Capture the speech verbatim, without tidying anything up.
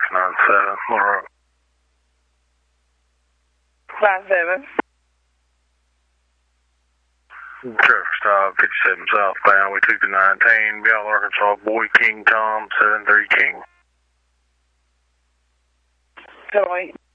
nine seven. Alright. five seven. Traffic stop fifty-seven southbound. We took the nineteen. Bell, Arkansas. Boy King Tom seven three King. Joy.